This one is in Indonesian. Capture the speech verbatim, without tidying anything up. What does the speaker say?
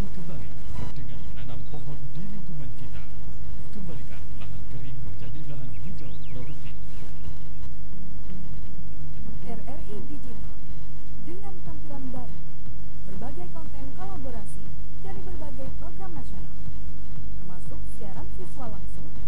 kembali dengan menanam pohon di lingkungan kita. Kembalikan lahan kering menjadi lahan hijau produktif. R R I Digital dengan tampilan baru, berbagai konten kolaborasi dari berbagai program nasional, termasuk siaran visual langsung